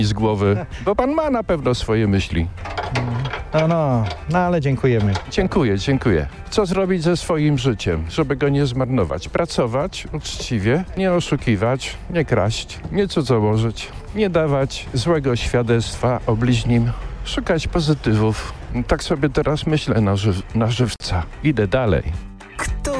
z głowy, bo pan ma na pewno swoje myśli. No, ale dziękujemy. Dziękuję. Co zrobić ze swoim życiem, żeby go nie zmarnować? Pracować uczciwie, nie oszukiwać, nie kraść, nie cudzołożyć, nie dawać złego świadectwa o bliźnim, szukać pozytywów. Tak sobie teraz myślę na żywca. Idę dalej. Kto